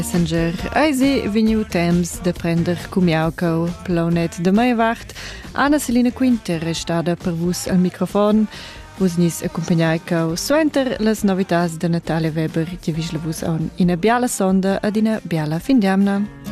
Messenger. Eisi vegniu temps de prender cumiauco plaunet de meiavart. Anna Selina Quinter è stada per vus al microfon. Vus nis accompagnai co suenter las novitas de Natalia Weber che visla vus in a biala sonda ad in a biala fin d'amna.